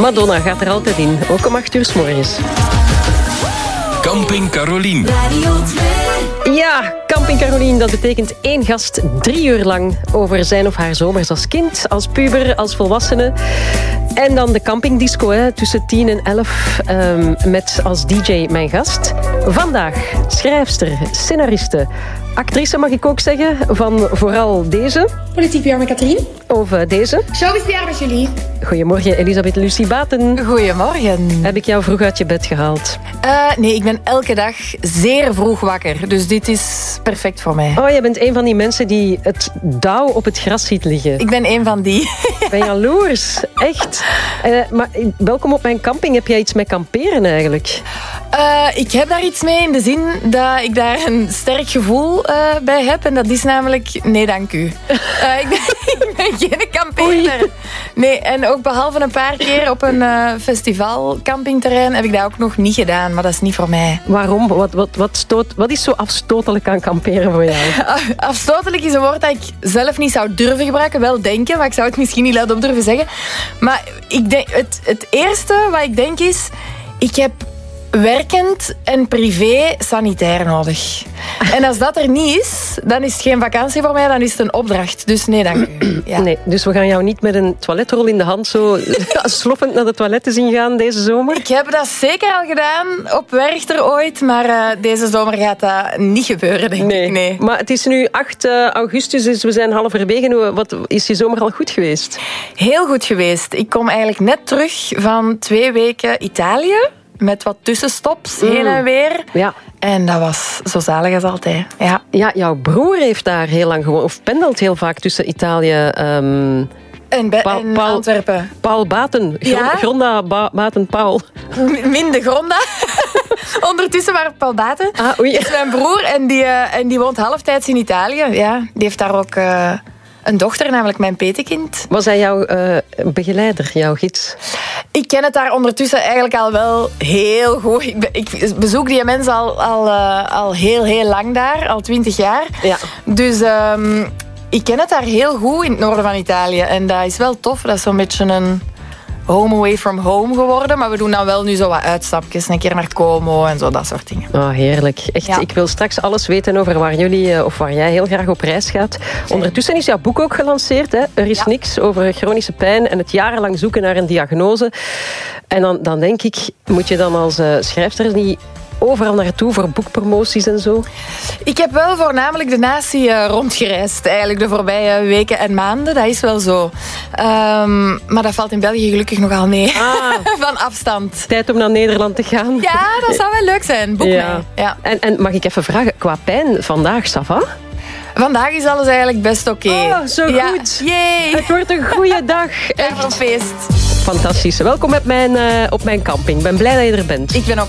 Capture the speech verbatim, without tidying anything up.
Madonna gaat er altijd in, ook om acht uur 's morgens. Camping Carolien. Ja, Camping Carolien, dat betekent één gast drie uur lang over zijn of haar zomers als kind, als puber, als volwassene. En dan de campingdisco hè, tussen tien en elf um, met als D J mijn gast. Vandaag schrijfster, scenariste, actrice mag ik ook zeggen, van vooral deze. Politiek P R met Katrien. Of uh, deze. Showbiz P R met Julie. Goedemorgen, Elisabeth Lucie Baten. Goedemorgen. Heb ik jou vroeg uit je bed gehaald? Uh, nee, ik ben elke dag zeer vroeg wakker. Dus dit is perfect voor mij. Oh, jij bent een van die mensen die het dauw op het gras ziet liggen. Ik ben een van die. Ik ben jaloers, echt. Uh, maar welkom op mijn camping. Heb jij iets met kamperen eigenlijk? Uh, ik heb daar iets mee in de zin dat ik daar een sterk gevoel uh, bij heb. En dat is namelijk nee, dank u. Uh, ik, ben, ik ben geen kampeerder. Nee, en ook behalve een paar keer op een uh, festival campingterrein heb ik dat ook nog niet gedaan. Maar dat is niet voor mij. Waarom? Wat, wat, wat, stoot, wat is zo afstotelijk aan kamperen voor jou? Afstotelijk is een woord dat ik zelf niet zou durven gebruiken. Wel denken, maar ik zou het misschien niet luid op durven zeggen. Maar ik denk, het, het eerste wat ik denk is... Ik heb werkend en privé sanitair nodig. En als dat er niet is, dan is het geen vakantie voor mij, dan is het een opdracht. Dus nee, dank u. Ja. Nee, dus we gaan jou niet met een toiletrol in de hand zo sloffend naar de toiletten zien gaan deze zomer? Ik heb dat zeker al gedaan op Werchter ooit, maar uh, deze zomer gaat dat niet gebeuren, denk nee. ik. Nee. Maar het is nu acht augustus, dus we zijn halverwege. Wat is je zomer al goed geweest? Heel goed geweest. Ik kom eigenlijk net terug van twee weken Italië. Met wat tussenstops, mm. heen en weer. Ja. En dat was zo zalig als altijd. Ja. Ja, jouw broer heeft daar heel lang gewoond. Of pendelt heel vaak tussen Italië... Um, en, Be- Paul, en Paul, Antwerpen. Paul Baten. Gron, ja? Gronda ba- Baten Paul. Minde Gronda. Ondertussen maar Paul Baten. Ah, oei. Dat is mijn broer en die, uh, en die woont halftijds in Italië. Ja, die heeft daar ook... Uh, een dochter, namelijk mijn petekind. Was hij jouw uh, begeleider, jouw gids? Ik ken het daar ondertussen eigenlijk al wel heel goed. Ik, be- ik bezoek die mensen al, al, uh, al heel, heel lang daar, al twintig jaar. Ja. Dus um, ik ken het daar heel goed in het noorden van Italië. En dat is wel tof. Dat is zo'n beetje een home away from home geworden. Maar we doen dan wel nu zo wat uitstapjes. Een keer naar Como en zo, dat soort dingen. Oh, heerlijk. Echt, ja. Ik wil straks alles weten over waar jullie, of waar jij heel graag op reis gaat. Ondertussen is jouw boek ook gelanceerd. Hè? Er is ja. niks over chronische pijn en het jarenlang zoeken naar een diagnose. En dan, dan denk ik, moet je dan als uh, schrijfster niet overal naartoe voor boekpromoties en zo? Ik heb wel voornamelijk de natie uh, rondgereisd, eigenlijk de voorbije weken en maanden. Dat is wel zo. Um, maar dat valt in België gelukkig nogal mee. Ah. Van afstand. Tijd om naar Nederland te gaan. Ja, dat zou wel leuk zijn. Boek ja. mee. Ja. En, en mag ik even vragen, qua pijn vandaag, ça va? Vandaag is alles eigenlijk best oké. Okay. Oh, zo ja. goed. Yay. Het wordt een goede dag. Echt een feest. Fantastisch. Welkom met mijn, uh, op mijn camping. Ik ben blij dat je er bent. Ik ben ook